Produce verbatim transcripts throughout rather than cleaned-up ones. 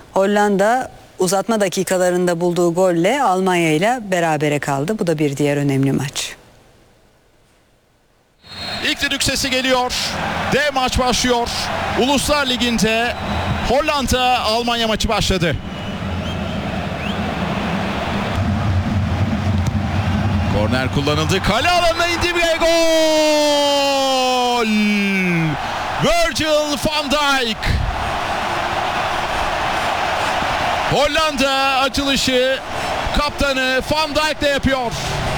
Hollanda uzatma dakikalarında bulduğu golle Almanya ile berabere kaldı. Bu da bir diğer önemli maç. İlk düdük sesi geliyor. Dev maç başlıyor. Uluslar Ligi'nde Hollanda Almanya maçı başladı. Korner kullanıldı. Kale alanına indi ve gol! Virgil van Dijk. Hollanda açılışı kaptanı Van Dijk'le yapıyor.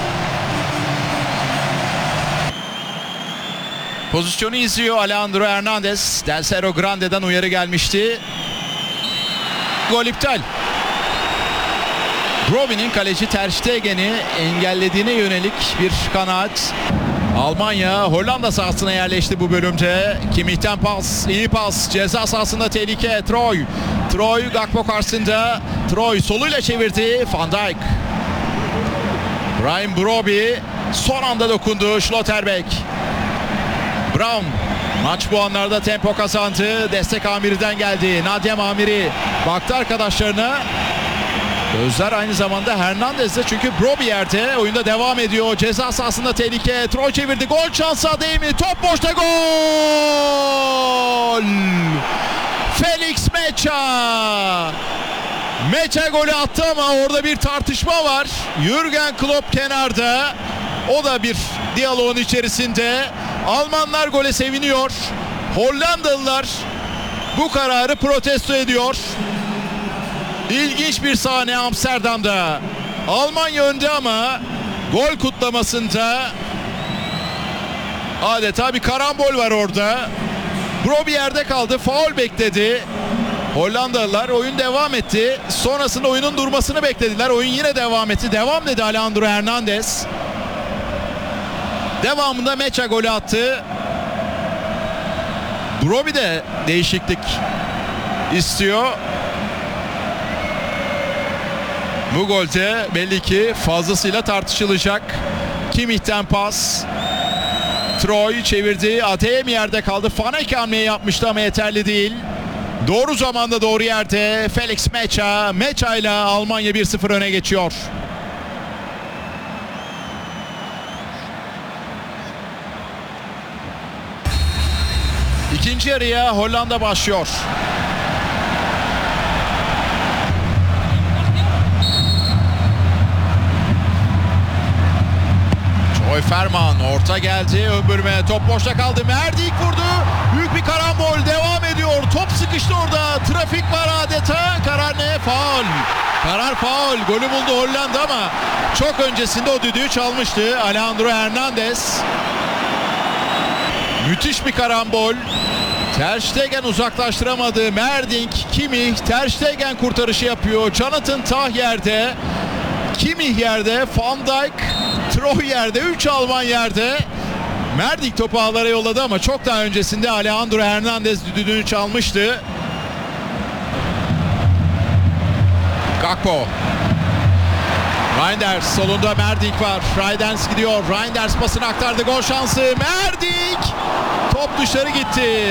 Pozisyonu izliyor Alejandro Hernandez. Del Cerro Grande'den uyarı gelmişti. Gol iptal. Broby'nin kaleci Ter Stegen'i engellediğine yönelik bir kanaat. Almanya Hollanda sahasına yerleşti bu bölümde. Kimmich'ten pas, iyi pas. Ceza sahasında tehlike. Troy. Troy Gakpo karşısında. Troy soluyla çevirdi. Van Dijk. Bryan Broby son anda dokundu. Schlotterbeck. Brown. Maç bu anlarda tempo kazandı. Destek Amiri'den geldi. Nadim Amiri baktı arkadaşlarına. Gözler aynı zamanda Hernandez'de çünkü Broby yerde. Oyunda devam ediyor. Ceza sahasında tehlike. Troy çevirdi. Gol şansı değil mi? Top boşta, gol! Felix Mecha. Mecha golü attı ama orada bir tartışma var. Jürgen Klopp kenarda. O da bir diyaloğun içerisinde. Almanlar gole seviniyor. Hollandalılar bu kararı protesto ediyor. İlginç bir sahne Amsterdam'da. Almanya önde ama gol kutlamasında adeta bir karambol var orada. Broby yerde kaldı. Faul bekledi. Hollandalılar, oyun devam etti. Sonrasında oyunun durmasını beklediler. Oyun yine devam etti. Devam dedi Alejandro Hernandez. Devamında Mecha golü attı. Broby de değişiklik istiyor. Bu golde belli ki fazlasıyla tartışılacak. Kimmich'ten pas. Troy çevirdi. Adem yerde kaldı. Fanek hamleyi yapmıştı ama yeterli değil. Doğru zamanda doğru yerde Felix Mecha. Mecha ile Almanya bir sıfır öne geçiyor. İkinci yarıya Hollanda başlıyor. Troy Ferman orta geldi. Ömbürme top boşta kaldı. Merdik vurdu. Büyük bir karambol devam ediyor. Top sıkıştı orada. Trafik var adeta. Karar ne? Faul. Karar faul. Golü buldu Hollanda ama çok öncesinde o düdüğü çalmıştı Alejandro Hernandez. Müthiş bir karambol. Ter Stegen uzaklaştıramadı. Merdink, Kimmich, Ter Stegen kurtarışı yapıyor. Jonathan Tah yerde. Kimmich yerde. Van Dijk, Troy yerde. üç Alman yerde. Merdink topu ağlara yolladı ama çok daha öncesinde Alejandro Hernandez düdüğünü çalmıştı. Gakpo. Reinders solunda Merdink var. Reinders gidiyor. Reinders pasını aktardı. Gol şansı. Merdink. Top dışarı gitti.